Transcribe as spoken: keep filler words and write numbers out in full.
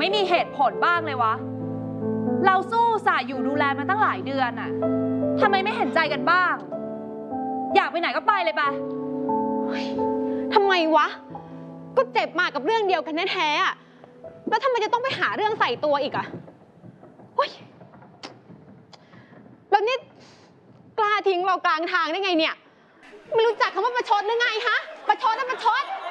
ไม่มีเหตุผลบ้างเลยวะเราสู้สายอยู่ดูแลมาตั้งหลายเดือนอะทำไมไม่เห็นใจกันบ้างอยากไปไหนก็ไปเลยไปทำไมวะก็เจ็บมากับเรื่องเดียวกันแท้ๆอะแล้วทำไมจะต้องไปหาเรื่องใส่ตัวอีกอะเฮ้ยแล้วนี่กล้าทิ้งเรากลางทางได้ไงเนี่ยไม่รู้จักคำว่าประชดหรือไงฮะประชดนะประชด